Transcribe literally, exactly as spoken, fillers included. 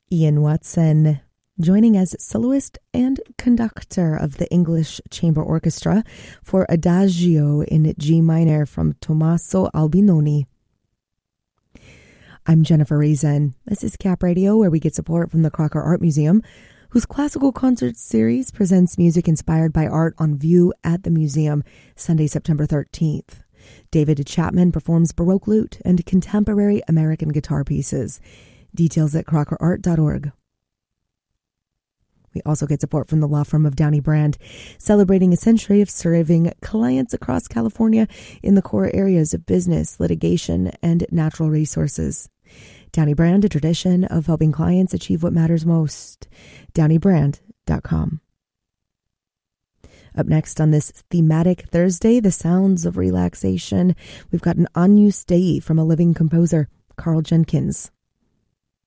Ian Watson, joining as soloist and conductor of the English Chamber Orchestra for Adagio in G minor from Tommaso Albinoni. I'm Jennifer Reason. This is Cap Radio, where we get support from the Crocker Art Museum, whose classical concert series presents music inspired by art on view at the museum Sunday, September thirteenth. David Chapman performs Baroque lute and contemporary American guitar pieces. Details at crocker art dot org. We also get support from the law firm of Downey Brand, celebrating a century of serving clients across California in the core areas of business, litigation, and natural resources. Downey Brand, a tradition of helping clients achieve what matters most. downey brand dot com. Up next on this thematic Thursday, the sounds of relaxation, we've got an Agnus Dei from a living composer, Carl Jenkins.